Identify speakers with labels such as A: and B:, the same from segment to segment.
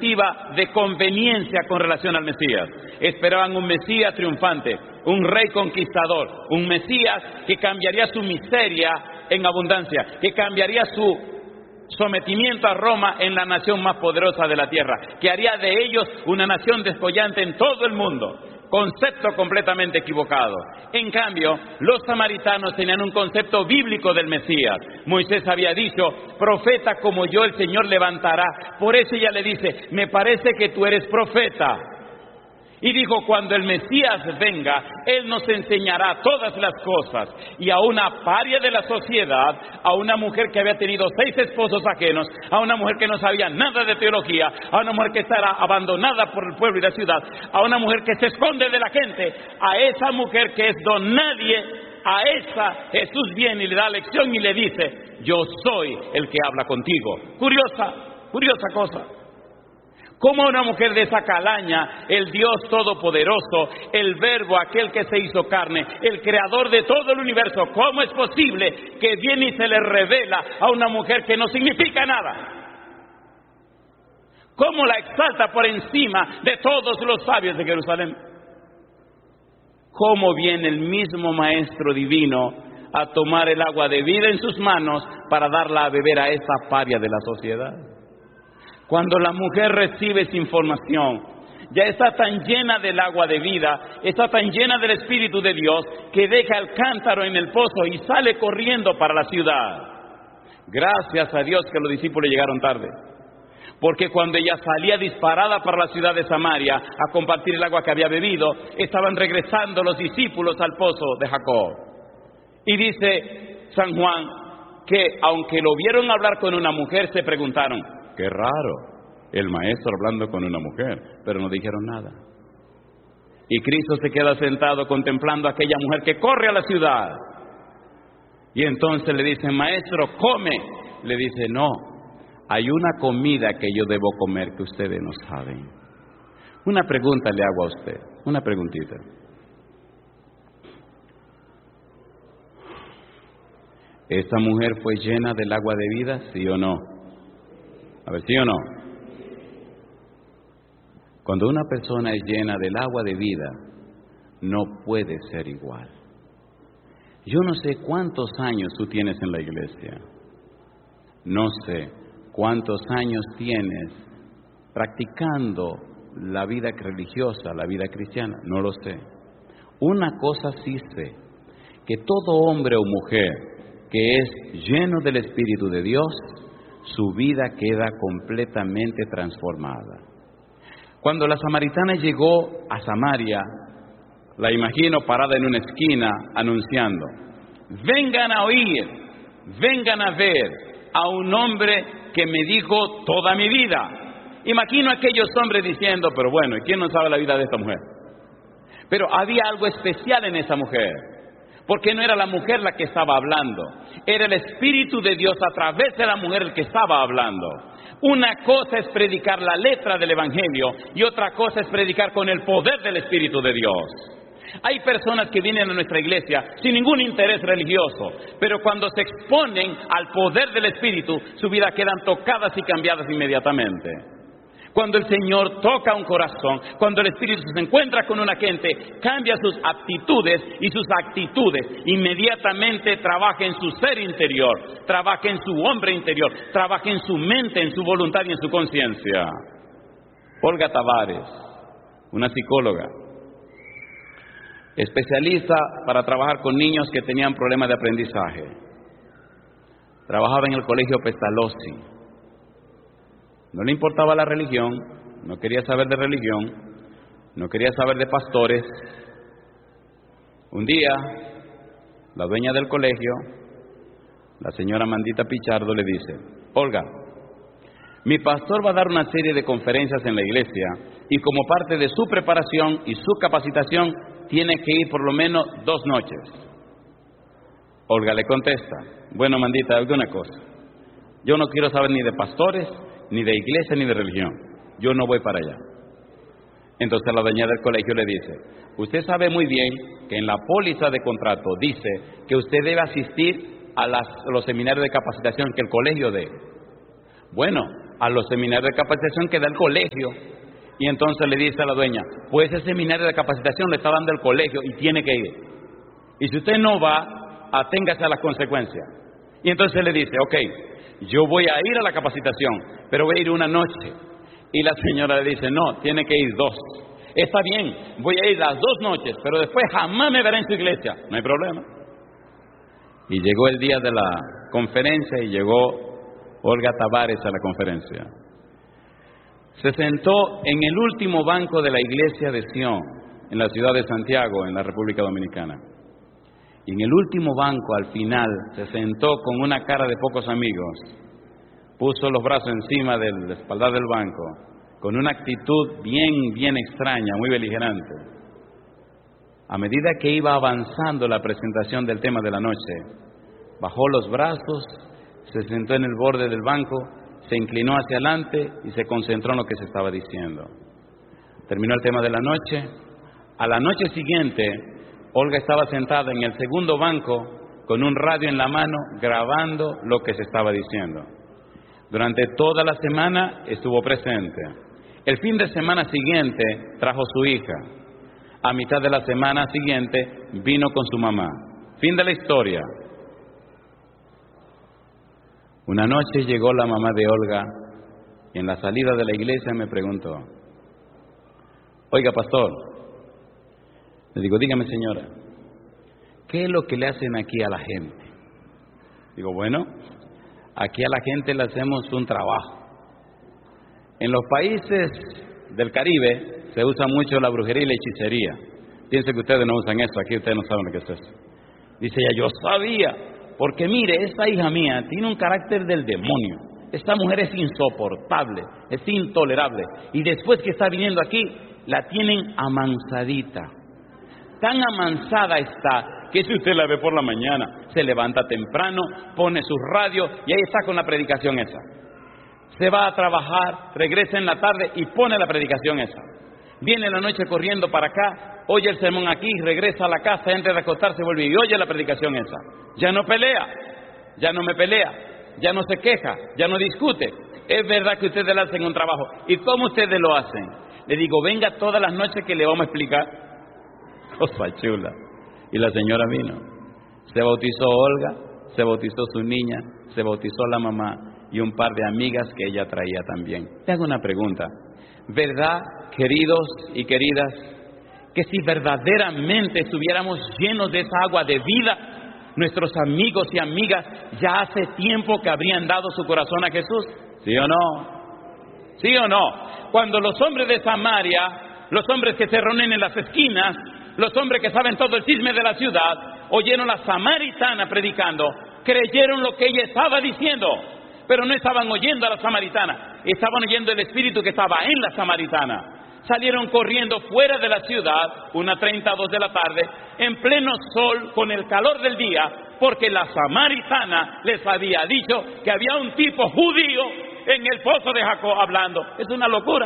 A: perspectiva de conveniencia con relación al Mesías. Esperaban un Mesías triunfante, un rey conquistador, un Mesías que cambiaría su miseria en abundancia, que cambiaría su sometimiento a Roma en la nación más poderosa de la tierra, que haría de ellos una nación descollante en todo el mundo. Concepto completamente equivocado. En cambio, los samaritanos tenían un concepto bíblico del Mesías. Moisés había dicho: profeta como yo el Señor levantará. Por eso ella le dice: me parece que tú eres profeta. Y dijo: cuando el Mesías venga, Él nos enseñará todas las cosas. Y a una paria de la sociedad, a una mujer que había tenido 6 esposos ajenos, a una mujer que no sabía nada de teología, a una mujer que estará abandonada por el pueblo y la ciudad, a una mujer que se esconde de la gente, a esa mujer que es don nadie, a esa Jesús viene y le da lección y le dice: yo soy el que habla contigo. Curiosa cosa. ¿Cómo una mujer de esa calaña, el Dios Todopoderoso, el Verbo, aquel que se hizo carne, el creador de todo el universo, cómo es posible que viene y se le revela a una mujer que no significa nada? ¿Cómo la exalta por encima de todos los sabios de Jerusalén? ¿Cómo viene el mismo Maestro Divino a tomar el agua de vida en sus manos para darla a beber a esa paria de la sociedad? Cuando la mujer recibe esa información, ya está tan llena del agua de vida, está tan llena del Espíritu de Dios, que deja el cántaro en el pozo y sale corriendo para la ciudad. Gracias a Dios que los discípulos llegaron tarde, porque cuando ella salía disparada para la ciudad de Samaria a compartir el agua que había bebido, estaban regresando los discípulos al pozo de Jacob. Y dice San Juan que aunque lo vieron hablar con una mujer, se preguntaron: qué raro, el maestro hablando con una mujer, pero no dijeron nada. Y Cristo se queda sentado contemplando a aquella mujer que corre a la ciudad. Y entonces le dicen: maestro, come. Le dice: no, hay una comida que yo debo comer que ustedes no saben. Una pregunta le hago a usted, una preguntita. ¿Esta mujer fue llena del agua de vida, sí o no? A ver, ¿sí o no? Cuando una persona es llena del agua de vida, no puede ser igual. Yo no sé cuántos años tú tienes en la iglesia. No sé cuántos años tienes practicando la vida religiosa, la vida cristiana. No lo sé. Una cosa sí sé, que todo hombre o mujer que es lleno del Espíritu de Dios, su vida queda completamente transformada. Cuando la samaritana llegó a Samaria, la imagino parada en una esquina anunciando: vengan a oír, vengan a ver a un hombre que me dijo toda mi vida. Imagino a aquellos hombres diciendo: pero bueno, ¿y quién no sabe la vida de esta mujer? Pero había algo especial en esa mujer, porque no era la mujer la que estaba hablando, era el Espíritu de Dios a través de la mujer el que estaba hablando. Una cosa es predicar la letra del Evangelio y otra cosa es predicar con el poder del Espíritu de Dios. Hay personas que vienen a nuestra iglesia sin ningún interés religioso, pero cuando se exponen al poder del Espíritu, su vida quedan tocadas y cambiadas inmediatamente. Cuando el Señor toca un corazón, cuando el Espíritu se encuentra con una gente, cambia sus aptitudes y sus actitudes. Inmediatamente trabaja en su ser interior, trabaja en su hombre interior, trabaja en su mente, en su voluntad y en su conciencia. Olga Tavares, una psicóloga, especialista para trabajar con niños que tenían problemas de aprendizaje. Trabajaba en el colegio Pestalozzi. No le importaba la religión, no quería saber de religión, no quería saber de pastores. Un día, la dueña del colegio, la señora Mandita Pichardo, le dice: Olga, mi pastor va a dar una serie de conferencias en la iglesia y como parte de su preparación y su capacitación tiene que ir por lo menos 2 noches. Olga le contesta: bueno, Mandita, alguna cosa. Yo no quiero saber ni de pastores, ni de iglesia, ni de religión. Yo no voy para allá. Entonces la dueña del colegio le dice: usted sabe muy bien que en la póliza de contrato dice que usted debe asistir a los seminarios de capacitación que el colegio dé. Bueno, a los seminarios de capacitación que da el colegio. Y entonces le dice a la dueña, pues ese seminario de capacitación le está dando el colegio y tiene que ir. Y si usted no va, aténgase a las consecuencias. Y entonces le dice, ok, yo voy a ir a la capacitación, pero voy a ir una noche. Y la señora le dice, no, tiene que ir 2. Está bien, voy a ir las 2 noches, pero después jamás me verá en su iglesia. No hay problema. Y llegó el día de la conferencia y llegó Olga Tavares a la conferencia. Se sentó en el último banco de la iglesia de Sion, en la ciudad de Santiago, en la República Dominicana. Y en el último banco, al final, se sentó con una cara de pocos amigos. Puso los brazos encima del espaldar del banco, con una actitud bien extraña, muy beligerante. A medida que iba avanzando la presentación del tema de la noche, bajó los brazos, se sentó en el borde del banco, se inclinó hacia adelante y se concentró en lo que se estaba diciendo. Terminó el tema de la noche. A la noche siguiente, Olga estaba sentada en el segundo banco con un radio en la mano grabando lo que se estaba diciendo. Durante toda la semana estuvo presente. El fin de semana siguiente trajo su hija. A mitad de la semana siguiente vino con su mamá. Fin de la historia. Una noche llegó la mamá de Olga y en la salida de la iglesia me preguntó, oiga, pastor, le digo, dígame señora, ¿qué es lo que le hacen aquí a la gente? Digo, bueno, aquí a la gente le hacemos un trabajo. En los países del Caribe se usa mucho la brujería y la hechicería. Piensen que ustedes no usan eso, aquí ustedes no saben lo que es eso. Dice ella, yo sabía, porque mire, esta hija mía tiene un carácter del demonio. Esta mujer es insoportable, es intolerable. Y después que está viniendo aquí, la tienen amansadita. Tan amansada está que si usted la ve por la mañana, se levanta temprano, pone su radio y ahí está con la predicación esa. Se va a trabajar, regresa en la tarde y pone la predicación esa. Viene en la noche corriendo para acá, oye el sermón aquí, regresa a la casa, antes de acostarse vuelve y oye la predicación esa. Ya no pelea, ya no me pelea, ya no se queja, ya no discute. Es verdad que ustedes le hacen un trabajo. ¿Y cómo ustedes lo hacen? Le digo, venga todas las noches que le vamos a explicar. Cosa chula. Y la señora vino. Se bautizó Olga, se bautizó su niña, se bautizó la mamá y un par de amigas que ella traía también. Te hago una pregunta. ¿Verdad, queridos y queridas, que si verdaderamente estuviéramos llenos de esa agua de vida, nuestros amigos y amigas ya hace tiempo que habrían dado su corazón a Jesús? ¿Sí o no? ¿Sí o no? Cuando los hombres de Samaria, los hombres que se reúnen en las esquinas, los hombres que saben todo el chisme de la ciudad, oyeron a la samaritana predicando, creyeron lo que ella estaba diciendo, pero no estaban oyendo a la samaritana, estaban oyendo el espíritu que estaba en la samaritana. Salieron corriendo fuera de la ciudad, 1:30, 2 de la tarde, en pleno sol, con el calor del día, porque la samaritana les había dicho que había un tipo judío en el pozo de Jacob hablando. Es una locura.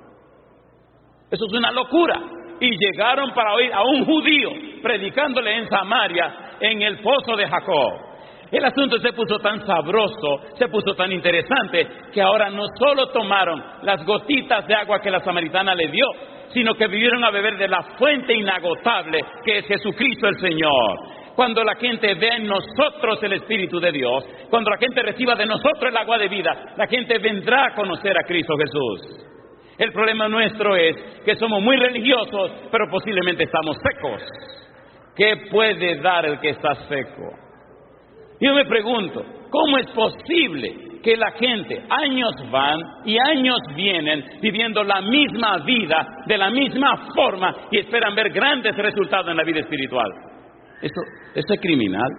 A: Eso es una locura. Y llegaron para oír a un judío predicándole en Samaria, en el pozo de Jacob. El asunto se puso tan sabroso, se puso tan interesante, que ahora no solo tomaron las gotitas de agua que la samaritana le dio, sino que vinieron a beber de la fuente inagotable que es Jesucristo el Señor. Cuando la gente ve en nosotros el Espíritu de Dios, cuando la gente reciba de nosotros el agua de vida, la gente vendrá a conocer a Cristo Jesús. El problema nuestro es que somos muy religiosos, pero posiblemente estamos secos. ¿Qué puede dar el que está seco? Yo me pregunto, ¿cómo es posible que la gente, años van y años vienen, viviendo la misma vida, de la misma forma, y esperan ver grandes resultados en la vida espiritual? Eso es criminal.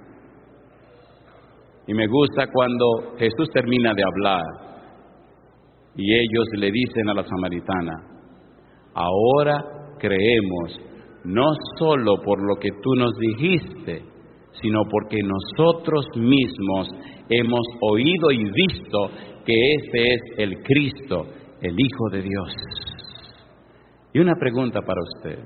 A: Y me gusta cuando Jesús termina de hablar y ellos le dicen a la samaritana, ahora creemos, no solo por lo que tú nos dijiste, sino porque nosotros mismos hemos oído y visto que este es el Cristo, el Hijo de Dios. Y una pregunta para usted.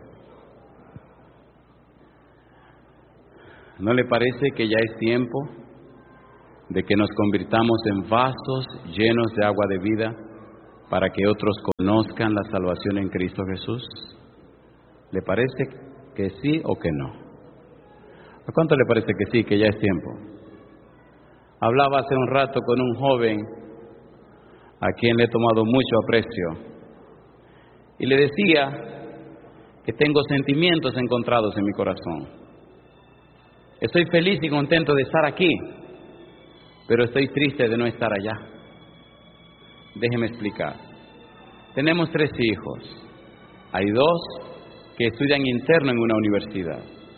A: ¿No le parece que ya es tiempo de que nos convirtamos en vasos llenos de agua de vida para que otros conozcan la salvación en Cristo Jesús? ¿Le parece que sí o que no? ¿A cuánto le parece que sí, que ya es tiempo? Hablaba hace un rato con un joven a quien le he tomado mucho aprecio y le decía que tengo sentimientos encontrados en mi corazón. Estoy feliz y contento de estar aquí, pero estoy triste de no estar allá. Déjeme explicar. Tenemos 3 hijos. Hay 2 que estudian interno en una universidad.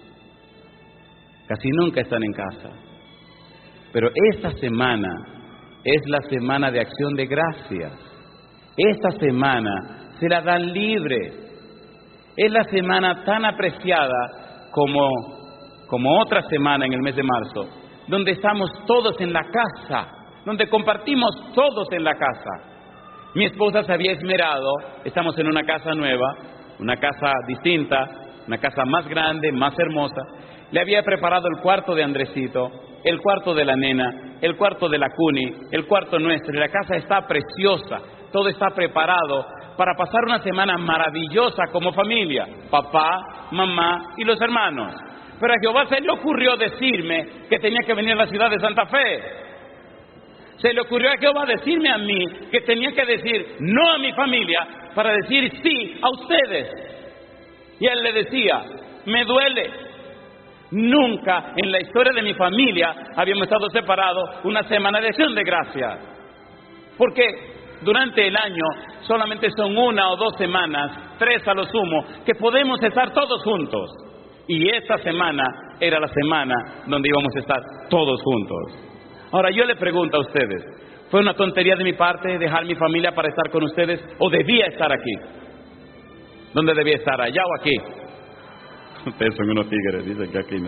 A: Casi nunca están en casa. Pero esta semana es la semana de acción de gracias. Esta semana se la dan libre. Es la semana tan apreciada como otra semana en el mes de marzo, donde estamos todos en la casa, donde compartimos todos en la casa. Mi esposa se había esmerado, estamos en una casa nueva, una casa distinta, una casa más grande, más hermosa. Le había preparado el cuarto de Andresito, el cuarto de la nena, el cuarto de la Cuni, el cuarto nuestro. Y la casa está preciosa, todo está preparado para pasar una semana maravillosa como familia, papá, mamá y los hermanos. Pero a Jehová se le ocurrió decirme que tenía que venir a la ciudad de Santa Fe. Se le ocurrió a Jehová decirme a mí que tenía que decir no a mi familia para decir sí a ustedes. Y él le decía, me duele. Nunca en la historia de mi familia habíamos estado separados una semana de acción de gracias. Porque durante el año solamente son 1 o 2 semanas, 3 a lo sumo, que podemos estar todos juntos. Y esta semana era la semana donde íbamos a estar todos juntos. Ahora yo le pregunto a ustedes, ¿fue una tontería de mi parte dejar mi familia para estar con ustedes o debía estar aquí? ¿Dónde debía estar? ¿Allá o aquí? Ustedes son unos tigres, dicen que aquí no.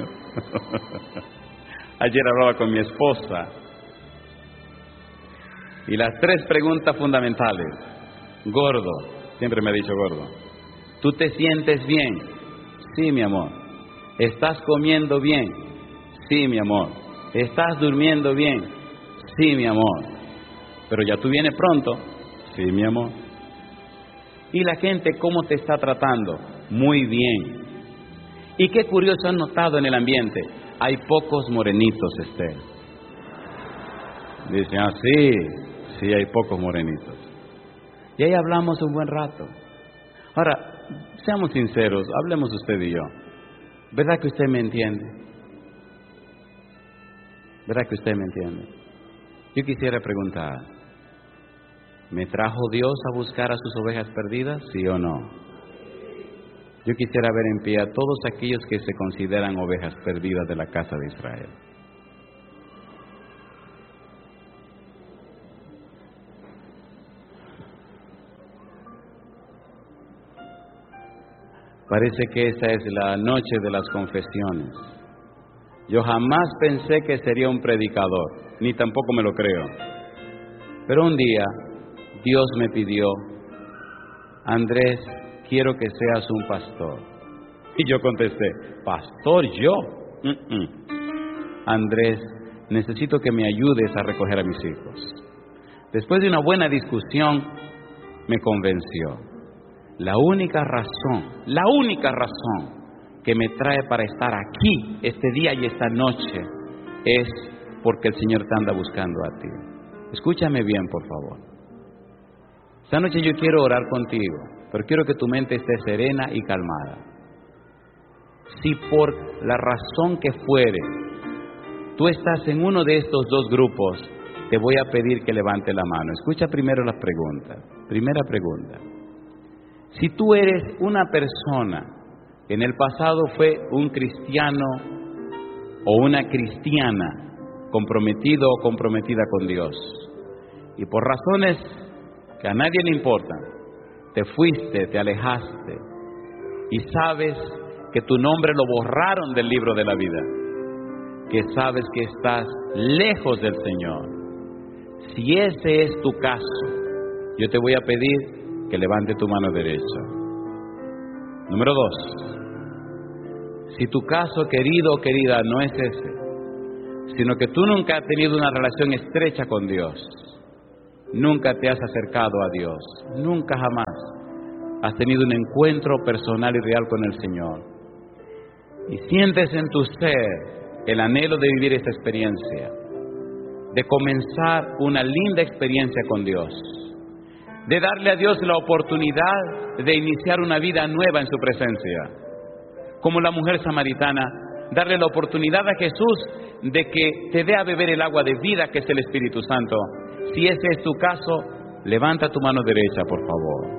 A: Ayer hablaba con mi esposa y las 3 preguntas fundamentales. Gordo, siempre me ha dicho gordo. ¿Tú te sientes bien? Sí, mi amor. ¿Estás comiendo bien? Sí, mi amor. ¿Estás durmiendo bien? Sí, mi amor. ¿Pero ya tú vienes pronto? Sí, mi amor. ¿Y la gente cómo te está tratando? Muy bien. Y qué curioso han notado en el ambiente. Hay pocos morenitos, Esther. Dicen, sí, hay pocos morenitos. Y ahí hablamos un buen rato. Ahora, seamos sinceros, hablemos usted y yo. ¿Verdad que usted me entiende? ¿Verdad que usted me entiende? Yo quisiera preguntar, ¿me trajo Dios a buscar a sus ovejas perdidas? ¿Sí o no? Yo quisiera ver en pie a todos aquellos que se consideran ovejas perdidas de la casa de Israel. Parece que esta es la noche de las confesiones. Yo jamás pensé que sería un predicador, ni tampoco me lo creo. Pero un día Dios me pidió, Andrés, quiero que seas un pastor. Y yo contesté, ¿pastor yo? Andrés, necesito que me ayudes a recoger a mis hijos. Después de una buena discusión, me convenció. La única razón que me trae para estar aquí este día y esta noche es porque el Señor te anda buscando a ti. Escúchame bien, por favor. Esta noche yo quiero orar contigo, pero quiero que tu mente esté serena y calmada. Si por la razón que fuere tú estás en uno de estos 2 grupos, te voy a pedir que levante la mano. Escucha primero las preguntas. Primera pregunta. Si tú eres una persona que en el pasado fue un cristiano o una cristiana comprometido o comprometida con Dios, y por razones que a nadie le importan, te fuiste, te alejaste, y sabes que tu nombre lo borraron del libro de la vida, que sabes que estás lejos del Señor, si ese es tu caso, yo te voy a pedir que levante tu mano derecha. Número 2. Si tu caso, querido o querida, no es ese, sino que tú nunca has tenido una relación estrecha con Dios, nunca te has acercado a Dios, nunca jamás has tenido un encuentro personal y real con el Señor, y sientes en tu ser el anhelo de vivir esa experiencia, de comenzar una linda experiencia con Dios, de darle a Dios la oportunidad de iniciar una vida nueva en su presencia, como la mujer samaritana, darle la oportunidad a Jesús de que te dé a beber el agua de vida que es el Espíritu Santo. Si ese es tu caso, levanta tu mano derecha, por favor.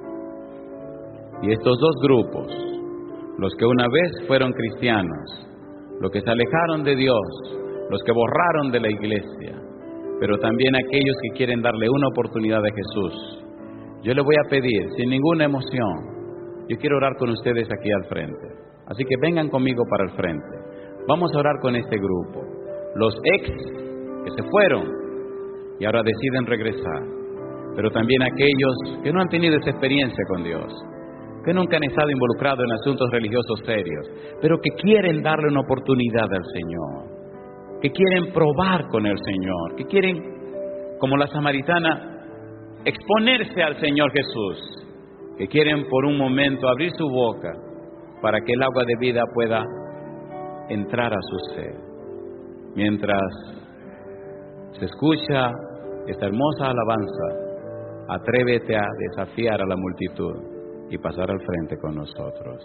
A: Y estos dos grupos, los que una vez fueron cristianos, los que se alejaron de Dios, los que borraron de la iglesia, pero también aquellos que quieren darle una oportunidad a Jesús, yo le voy a pedir, sin ninguna emoción, yo quiero orar con ustedes aquí al frente. Así que vengan conmigo para el frente. Vamos a orar con este grupo. Los ex que se fueron y ahora deciden regresar, pero también aquellos que no han tenido esa experiencia con Dios, que nunca han estado involucrados en asuntos religiosos serios, pero que quieren darle una oportunidad al Señor, que quieren probar con el Señor, que quieren, como la samaritana, exponerse al Señor Jesús, que quieren por un momento abrir su boca para que el agua de vida pueda entrar a su ser. Mientras se escucha esta hermosa alabanza, atrévete a desafiar a la multitud y pasar al frente con nosotros.